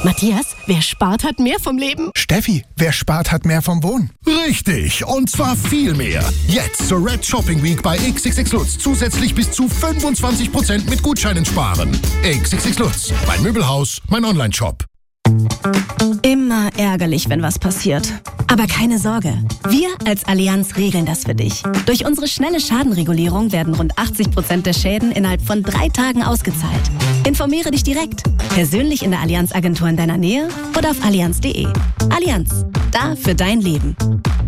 Matthias, wer spart, hat mehr vom Leben. Steffi, wer spart, hat mehr vom Wohnen. Richtig, und zwar viel mehr. Jetzt zur Red Shopping Week bei XXX Lutz zusätzlich bis zu 25% mit Gutscheinen sparen. XXX Lutz, mein Möbelhaus, mein Online-Shop. Immer ärgerlich, wenn was passiert. Aber keine Sorge, wir als Allianz regeln das für dich. Durch unsere schnelle Schadenregulierung werden rund 80% der Schäden innerhalb von 3 Tagen ausgezahlt. Informiere dich direkt, persönlich in der Allianz-Agentur in deiner Nähe oder auf allianz.de. Allianz, da für dein Leben.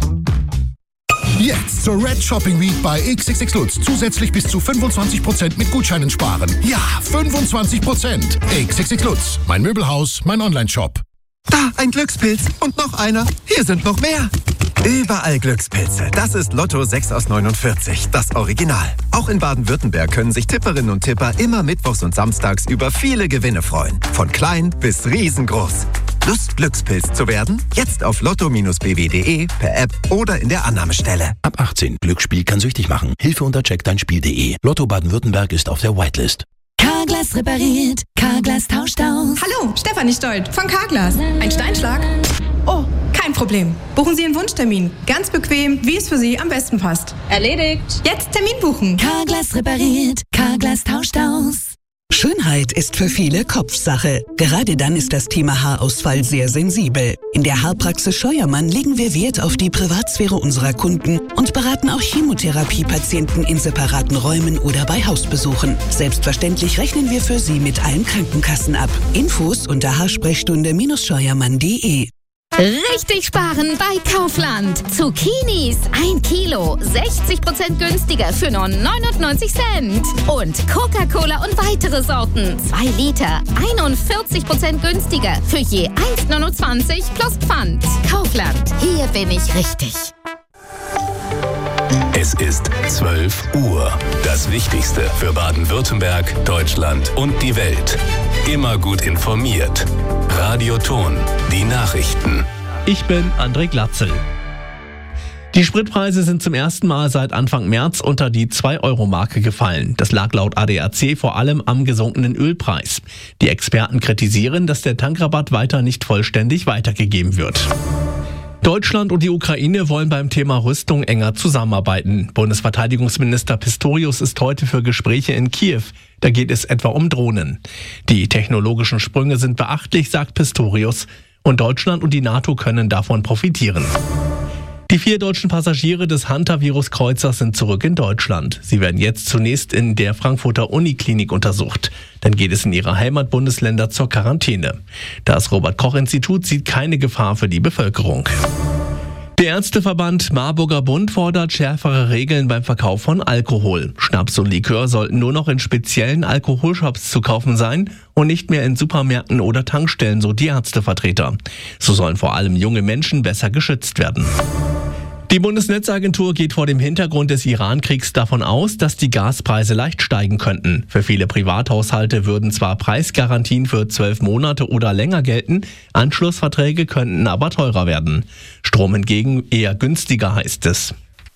Jetzt zur Red Shopping Week bei XXX Lutz zusätzlich bis zu 25% mit Gutscheinen sparen. Ja, 25%. XXX Lutz, mein Möbelhaus, mein Online-Shop. Da, ein Glückspilz und noch einer. Hier sind noch mehr. Überall Glückspilze. Das ist Lotto 6 aus 49, das Original. Auch in Baden-Württemberg können sich Tipperinnen und Tipper immer mittwochs und samstags über viele Gewinne freuen. Von klein bis riesengroß. Lust, Glückspilz zu werden? Jetzt auf lotto-bw.de, per App oder in der Annahmestelle. Ab 18. Glücksspiel kann süchtig machen. Hilfe unter checkdeinspiel.de. Lotto Baden-Württemberg ist auf der Whitelist. Carglass repariert, Carglass tauscht aus. Hallo, Stefanie Stolt von Carglass. Ein Steinschlag? Oh, kein Problem. Buchen Sie Ihren Wunschtermin. Ganz bequem, wie es für Sie am besten passt. Erledigt. Jetzt Termin buchen. Carglass repariert, Carglass tauscht aus. Schönheit ist für viele Kopfsache. Gerade dann ist das Thema Haarausfall sehr sensibel. In der Haarpraxis Scheuermann legen wir Wert auf die Privatsphäre unserer Kunden und beraten auch Chemotherapiepatienten in separaten Räumen oder bei Hausbesuchen. Selbstverständlich rechnen wir für Sie mit allen Krankenkassen ab. Infos unter haarsprechstunde-scheuermann.de. Richtig sparen bei Kaufland. Zucchinis 1 Kilo, 60% günstiger für nur 99 Cent. Und Coca-Cola und weitere Sorten 2 Liter, 41% günstiger für je 1,29 plus Pfand. Kaufland, hier bin ich richtig. Es ist 12 Uhr. Das Wichtigste für Baden-Württemberg, Deutschland und die Welt. Immer gut informiert. Radioton, die Nachrichten. Ich bin André Glatzel. Die Spritpreise sind zum ersten Mal seit Anfang März unter die 2-Euro-Marke gefallen. Das lag laut ADAC vor allem am gesunkenen Ölpreis. Die Experten kritisieren, dass der Tankrabatt weiter nicht vollständig weitergegeben wird. Deutschland und die Ukraine wollen beim Thema Rüstung enger zusammenarbeiten. Bundesverteidigungsminister Pistorius ist heute für Gespräche in Kiew. Da geht es etwa um Drohnen. Die technologischen Sprünge sind beachtlich, sagt Pistorius. Und Deutschland und die NATO können davon profitieren. Die 4 deutschen Passagiere des Hantavirus-Kreuzers sind zurück in Deutschland. Sie werden jetzt zunächst in der Frankfurter Uniklinik untersucht. Dann geht es in ihre Heimatbundesländer zur Quarantäne. Das Robert-Koch-Institut sieht keine Gefahr für die Bevölkerung. Der Ärzteverband Marburger Bund fordert schärfere Regeln beim Verkauf von Alkohol. Schnaps und Likör sollten nur noch in speziellen Alkoholshops zu kaufen sein und nicht mehr in Supermärkten oder Tankstellen, so die Ärztevertreter. So sollen vor allem junge Menschen besser geschützt werden. Die Bundesnetzagentur geht vor dem Hintergrund des Iran-Kriegs davon aus, dass die Gaspreise leicht steigen könnten. Für viele Privathaushalte würden zwar Preisgarantien für 12 Monate oder länger gelten, Anschlussverträge könnten aber teurer werden. Strom hingegen eher günstiger, heißt es.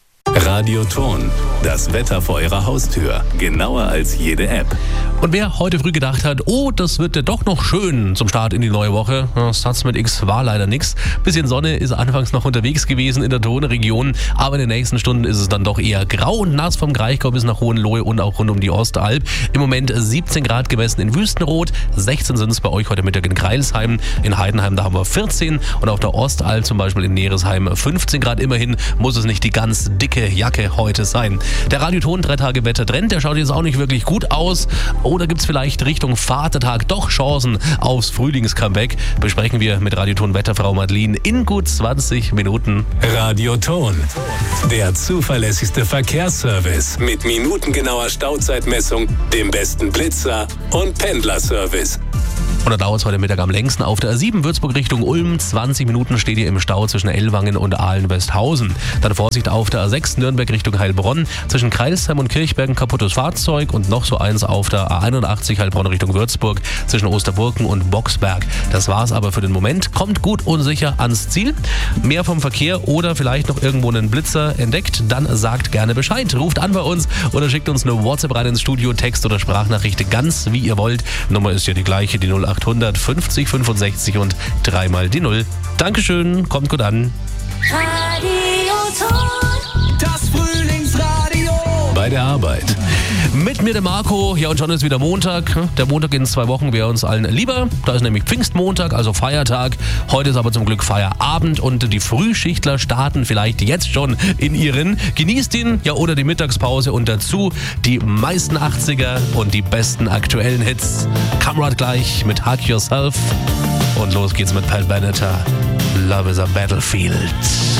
Radioton, das Wetter vor Ihrer Haustür. Genauer als jede App. Und wer heute früh gedacht hat, oh, das wird ja doch noch schön zum Start in die neue Woche. Satz mit X war leider nix. Bisschen Sonne ist anfangs noch unterwegs gewesen in der Donauregion, aber in den nächsten Stunden ist es dann doch eher grau und nass vom Kraichgau bis nach Hohenlohe und auch rund um die Ostalb. Im Moment 17 Grad gemessen in Wüstenrot, 16 sind es bei euch heute Mittag in Greilsheim. In Heidenheim, da haben wir 14 und auf der Ostalb zum Beispiel in Neresheim 15 Grad. Immerhin muss es nicht die ganz dicke Jacke heute sein. Der Radioton 3-Tage-Wetter-Trend, der schaut jetzt auch nicht wirklich gut aus. Oder gibt es vielleicht Richtung Vatertag doch Chancen aufs Frühlings-Comeback? Besprechen wir mit Radioton-Wetterfrau Madeline in gut 20 Minuten. Radioton, der zuverlässigste Verkehrsservice mit minutengenauer Stauzeitmessung, dem besten Blitzer und Pendlerservice. Und da dauert es heute Mittag am längsten auf der A7 Würzburg Richtung Ulm. 20 Minuten steht ihr im Stau zwischen Ellwangen und Aalen-Westhausen. Dann Vorsicht auf der A6 Nürnberg Richtung Heilbronn. Zwischen Kreilsheim und Kirchberg ein kaputtes Fahrzeug und noch so eins auf der A81 Heilbronn Richtung Würzburg zwischen Osterburken und Boxberg. Das war's aber für den Moment. Kommt gut und sicher ans Ziel. Mehr vom Verkehr oder vielleicht noch irgendwo einen Blitzer entdeckt, dann sagt gerne Bescheid. Ruft an bei uns oder schickt uns eine WhatsApp rein ins Studio, Text oder Sprachnachricht, ganz wie ihr wollt. Nummer ist ja die gleiche, die 0 0800 50 65 und 3 mal die 0. Dankeschön, kommt gut an. Das Frühlingsradio. Bei der Arbeit. Mit mir der Marco, ja, und schon ist wieder Montag. Der Montag in 2 Wochen wäre uns allen lieber. Da ist nämlich Pfingstmontag, also Feiertag. Heute ist aber zum Glück Feierabend und die Frühschichtler starten vielleicht jetzt schon in ihren. Genießt ihn, ja, oder die Mittagspause und dazu die meisten 80er und die besten aktuellen Hits. Kamrad gleich mit Hug Yourself und los geht's mit Pat Benatar. Love is a Battlefield.